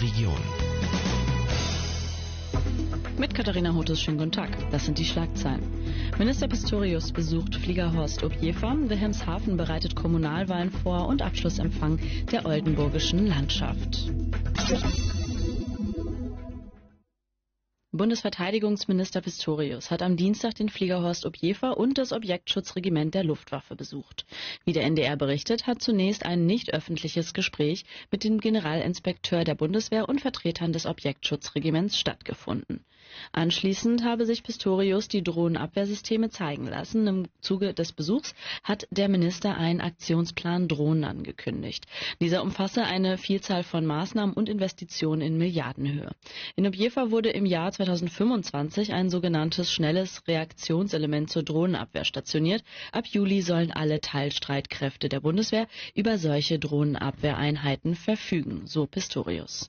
Region. Mit Katharina Hotes, schönen guten Tag. Das sind die Schlagzeilen. Minister Pistorius besucht Flieger Horst Objefer, Wilhelmshaven bereitet Kommunalwahlen vor und Abschlussempfang der oldenburgischen Landschaft. Bundesverteidigungsminister Pistorius hat am Dienstag den Flieger Horst Objefer und das Objektschutzregiment der Luftwaffe besucht. Wie der NDR berichtet, hat zunächst ein nicht öffentliches Gespräch mit dem Generalinspekteur der Bundeswehr und Vertretern des Objektschutzregiments stattgefunden. Anschließend habe sich Pistorius die Drohnenabwehrsysteme zeigen lassen. Im Zuge des Besuchs hat der Minister einen Aktionsplan Drohnen angekündigt. Dieser umfasse eine Vielzahl von Maßnahmen und Investitionen in Milliardenhöhe. In Objefer wurde im Jahr 2025 ein sogenanntes schnelles Reaktionselement zur Drohnenabwehr stationiert. Ab Juli sollen alle Teilstreitkräfte der Bundeswehr über solche Drohnenabwehreinheiten verfügen, so Pistorius.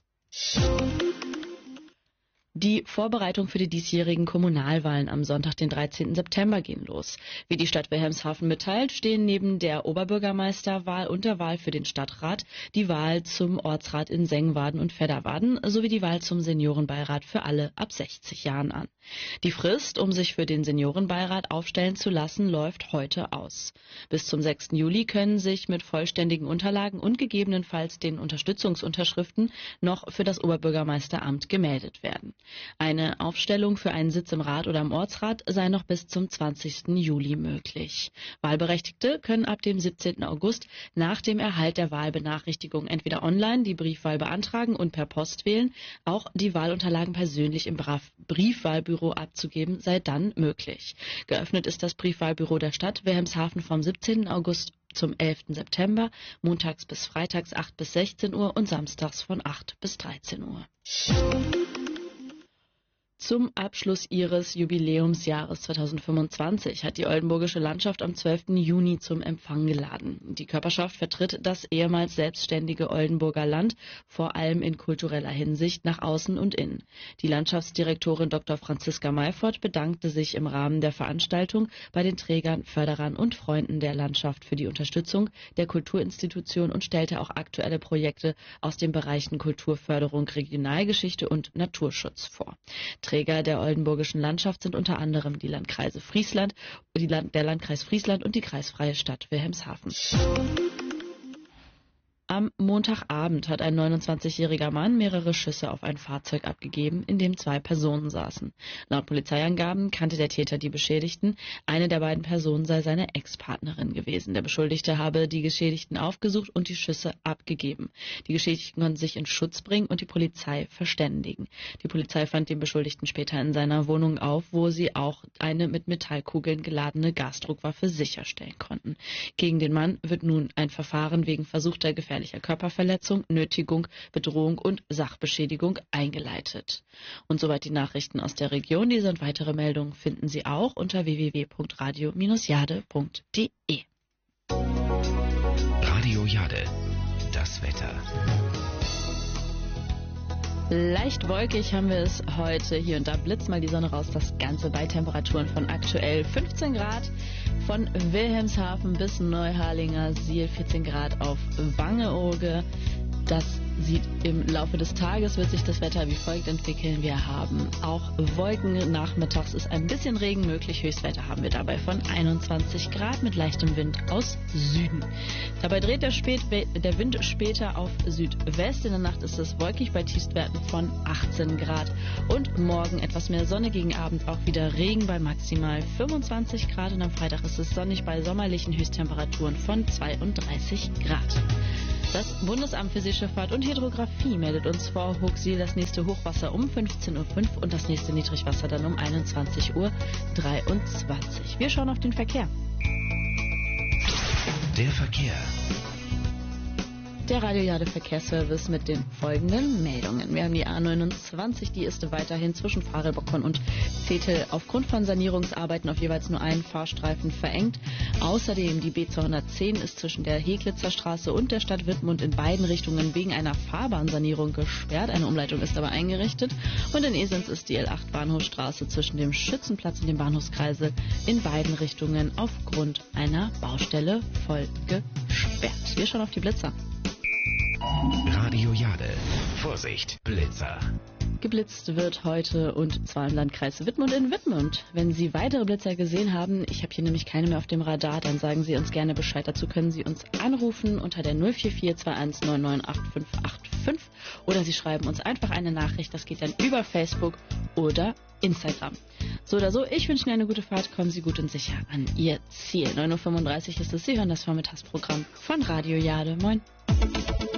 Die Vorbereitungen für die diesjährigen Kommunalwahlen am Sonntag, den 13. September, gehen los. Wie die Stadt Wilhelmshaven mitteilt, stehen neben der Oberbürgermeisterwahl und der Wahl für den Stadtrat die Wahl zum Ortsrat in Sengwarden und Vedderwarden sowie die Wahl zum Seniorenbeirat für alle ab 60 Jahren an. Die Frist, um sich für den Seniorenbeirat aufstellen zu lassen, läuft heute aus. Bis zum 6. Juli können sich mit vollständigen Unterlagen und gegebenenfalls den Unterstützungsunterschriften noch für das Oberbürgermeisteramt gemeldet werden. Eine Aufstellung für einen Sitz im Rat oder im Ortsrat sei noch bis zum 20. Juli möglich. Wahlberechtigte können ab dem 17. August nach dem Erhalt der Wahlbenachrichtigung entweder online die Briefwahl beantragen und per Post wählen. Auch die Wahlunterlagen persönlich im Briefwahlbüro abzugeben sei dann möglich. Geöffnet ist das Briefwahlbüro der Stadt Wilhelmshaven vom 17. August zum 11. September, montags bis freitags 8 bis 16 Uhr und samstags von 8 bis 13 Uhr. Zum Abschluss ihres Jubiläumsjahres 2025 hat die oldenburgische Landschaft am 12. Juni zum Empfang geladen. Die Körperschaft vertritt das ehemals selbstständige Oldenburger Land, vor allem in kultureller Hinsicht nach außen und innen. Die Landschaftsdirektorin Dr. Franziska Mayfort bedankte sich im Rahmen der Veranstaltung bei den Trägern, Förderern und Freunden der Landschaft für die Unterstützung der Kulturinstitution und stellte auch aktuelle Projekte aus den Bereichen Kulturförderung, Regionalgeschichte und Naturschutz vor. Träger der oldenburgischen Landschaft sind unter anderem die Landkreise Friesland, der Landkreis Friesland und die kreisfreie Stadt Wilhelmshaven. Am Montagabend hat ein 29-jähriger Mann mehrere Schüsse auf ein Fahrzeug abgegeben, in dem 2 Personen saßen. Laut Polizeiangaben kannte der Täter die Beschädigten. Eine der beiden Personen sei seine Ex-Partnerin gewesen. Der Beschuldigte habe die Geschädigten aufgesucht und die Schüsse abgegeben. Die Geschädigten konnten sich in Schutz bringen und die Polizei verständigen. Die Polizei fand den Beschuldigten später in seiner Wohnung auf, wo sie auch eine mit Metallkugeln geladene Gasdruckwaffe sicherstellen konnten. Gegen den Mann wird nun ein Verfahren wegen versuchter gefährlicher Körperverletzung, Nötigung, Bedrohung und Sachbeschädigung eingeleitet. Und soweit die Nachrichten aus der Region. Diese und weitere Meldungen finden Sie auch unter www.radio-jade.de. Radio Jade, das Wetter. Leicht wolkig haben wir es heute. Hier und da blitzt mal die Sonne raus. Das Ganze bei Temperaturen von aktuell 15 Grad. Von Wilhelmshaven bis Neuharlinger Siel 14 Grad auf Wangeoge. Das sieht im Laufe des Tages, wird sich das Wetter wie folgt entwickeln. Wir haben auch Wolken. Nachmittags ist ein bisschen Regen möglich. Höchstwetter haben wir dabei von 21 Grad mit leichtem Wind aus Süden. Dabei dreht der Wind später auf Südwest. In der Nacht ist es wolkig bei Tiefstwerten von 18 Grad. Und morgen etwas mehr Sonne, gegen Abend auch wieder Regen bei maximal 25 Grad. Und am Freitag ist es sonnig bei sommerlichen Höchsttemperaturen von 32 Grad. Das Bundesamt für Seeschifffahrt und Hydrographie meldet uns vor Hochsiel das nächste Hochwasser um 15:05 Uhr und das nächste Niedrigwasser dann um 21:23 Uhr. Wir schauen auf den Verkehr. Der Verkehr. Der Radio Jade Verkehrsservice mit den folgenden Meldungen. Wir haben die A29, die ist weiterhin zwischen Farelbockern und Vetel aufgrund von Sanierungsarbeiten auf jeweils nur einen Fahrstreifen verengt. Außerdem die B210 ist zwischen der Heglitzer Straße und der Stadt Wittmund in beiden Richtungen wegen einer Fahrbahnsanierung gesperrt. Eine Umleitung ist aber eingerichtet. Und in Esens ist die L8 Bahnhofstraße zwischen dem Schützenplatz und dem Bahnhofskreisel in beiden Richtungen aufgrund einer Baustelle voll gesperrt. Wir schauen auf die Blitzer. Radio Jade. Vorsicht, Blitzer. Geblitzt wird heute und zwar im Landkreis Wittmund in Wittmund. Wenn Sie weitere Blitzer gesehen haben, ich habe hier nämlich keine mehr auf dem Radar, dann sagen Sie uns gerne Bescheid. Dazu können Sie uns anrufen unter der 044 21 99 8585 oder Sie schreiben uns einfach eine Nachricht. Das geht dann über Facebook oder Instagram. So oder so, ich wünsche Ihnen eine gute Fahrt. Kommen Sie gut und sicher an Ihr Ziel. 9.35 Uhr ist es. Sie hören das Vormittagsprogramm von Radio Jade. Moin.